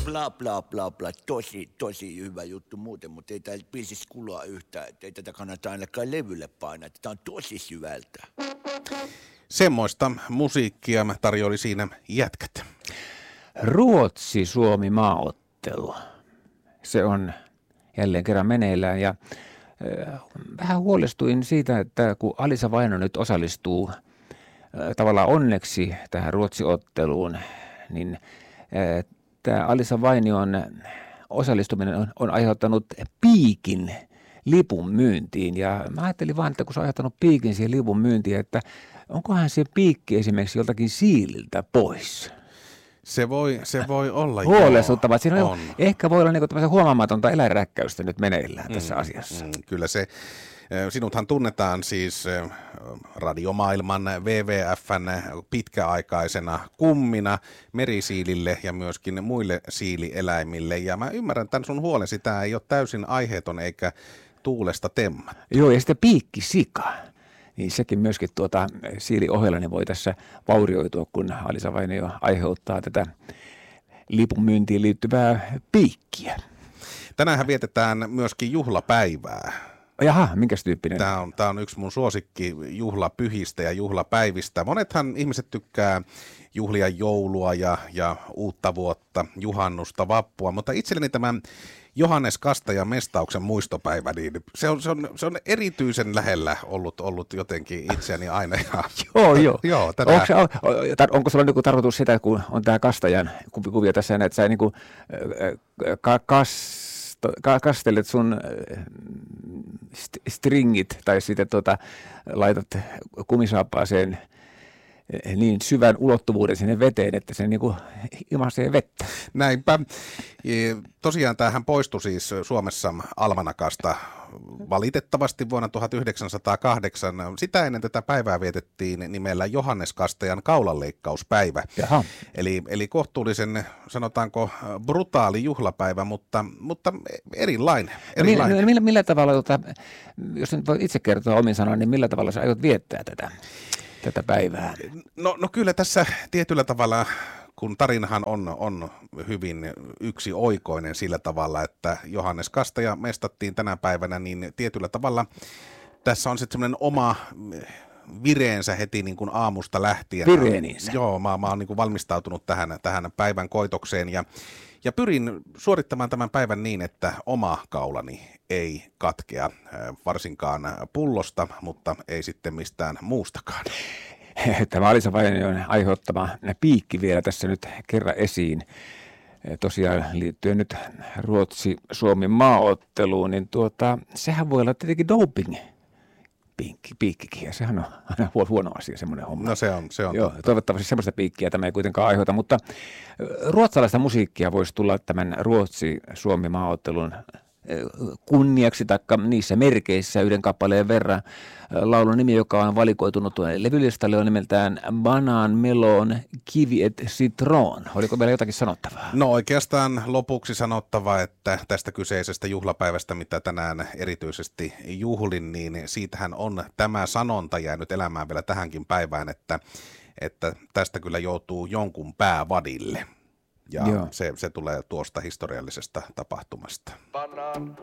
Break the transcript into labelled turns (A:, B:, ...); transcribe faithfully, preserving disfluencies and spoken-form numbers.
A: bla bla bla bla, tosi, tosi hyvä juttu muuten, mutta ei täällä biisissä kuulua yhtään, että ei tätä kannata ainakaan levylle painaa, tämä on tosi syvältä.
B: Semmoista musiikkia tarjoili siinä jätkät.
C: Ruotsi-Suomi-maaottelu. Se on jälleen kerran meneillään ja äh, vähän huolestuin siitä, että kun Alisa Vaino nyt osallistuu äh, tavallaan onneksi tähän Ruotsi-otteluun, niin äh, tämä Alisa Vainion osallistuminen on, on aiheuttanut piikin lipun myyntiin. Ja mä ajattelin vaan, että kun se on aiheuttanut piikin siihen lipun myyntiin, että onkohan se piikki esimerkiksi joltakin siililtä pois?
B: Se voi, se voi olla,
C: huolestuttavaa. Siinä on,
B: on.
C: Ehkä voi olla niin kuin huomaamatonta eläinräkkäystä nyt meneillään mm, tässä asiassa.
B: Mm, kyllä se. Sinuthan tunnetaan siis radiomaailman W W F:n pitkäaikaisena kummina merisiilille ja myöskin muille siilieläimille. Ja mä ymmärrän tämän sun huolen, sitä ei ole täysin aiheeton eikä tuulesta temmattu.
C: Joo, ja sitten piikkisika. Niin sekin myöskin tuota siili ohella niin voi tässä vaurioitua, kun Alisa Vainio aiheuttaa tätä lipun myyntiin liittyvää piikkiä.
B: Tänään vietetään myöskin juhlapäivää.
C: Jaha, minkäs tyyppinen?
B: Tämä on, tämä on yksi mun suosikki juhlapyhistä ja juhlapäivistä. Monethan ihmiset tykkää juhlia joulua ja, ja uutta vuotta, juhannusta, vappua, mutta itselleni tämä Johannes Kastajan mestauksen muistopäivä, niin se on, se on, se on erityisen lähellä ollut, ollut jotenkin itseäni aina.
C: joo, joo.
B: joo
C: onko, se, on, onko sulla niin tarkoitus sitä, kun on tämä Kastajan kuvia tässä, että sä niin kuin, ka, kas, ka, kastelet sun stringit tai sitten tota, laitat kumisaappaaseen niin syvän ulottuvuuden sinne veteen, että se niin kuin ilmaisee vettä.
B: Näinpä. Tosiaan tämähän poistui siis Suomessa almanakasta valitettavasti vuonna tuhatyhdeksänsataakahdeksan. Sitä ennen tätä päivää vietettiin nimellä Johannes Kastajan kaulanleikkauspäivä.
C: Jaha.
B: Eli, eli kohtuullisen, sanotaanko, brutaali juhlapäivä, mutta, mutta erilainen. erilainen.
C: Millä, millä, millä tavalla, tota, jos nyt voi itse kertoa omin sanoin, niin millä tavalla sä aiot viettää tätä? tätä päivää?
B: No, no kyllä tässä tietyllä tavalla, kun tarinahan on, on hyvin yksioikoinen sillä tavalla, että Johannes Kastaja mestattiin tänä päivänä, niin tietyllä tavalla tässä on sitten semmoinen oma vireensä heti niin kuin aamusta lähtien.
C: Vireeninsä?
B: Joo, mä, mä oon niin kuin valmistautunut tähän, tähän päivän koitokseen ja, ja pyrin suorittamaan tämän päivän niin, että oma kaulani ei katkea varsinkaan pullosta, mutta ei sitten mistään muustakaan.
C: Tämä Alisa Vainion aiheuttama piikki vielä tässä nyt kerran esiin. Tosiaan liittyen nyt Ruotsi-Suomen maaotteluun, niin tuota, sehän voi olla tietenkin doping. Piikki, piikkikin, ja sehän on aina huono asia, semmoinen homma.
B: No se on, se on
C: Joo, toivottavasti semmoista piikkiä tämä ei kuitenkaan aiheuta, mutta ruotsalaista musiikkia voisi tulla tämän Ruotsi-Suomi maaottelun kunniaksi taikka niissä merkeissä yhden kappaleen verran. Laulun nimi, joka on valikoitunut levylistalle, on nimeltään Banan, Melon, Kivi et Citron. Oliko vielä jotakin sanottavaa?
B: No oikeastaan lopuksi sanottava, että tästä kyseisestä juhlapäivästä, mitä tänään erityisesti juhlin, niin siitähän on tämä sanonta jäänyt elämään vielä tähänkin päivään, että, että tästä kyllä joutuu jonkun pää vadille. Ja se, se tulee tuosta historiallisesta tapahtumasta. Banan.